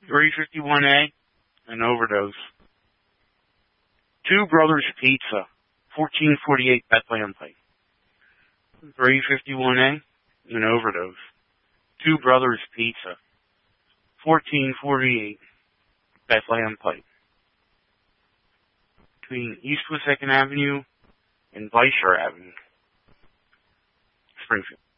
351A, an overdose. Two Brothers Pizza, 1448 Bethlehem Pike. 351A, an overdose. Two Brothers Pizza, 1448 Bethlehem Pike. Between East Wissahickon Avenue and Beischer Avenue, Springfield.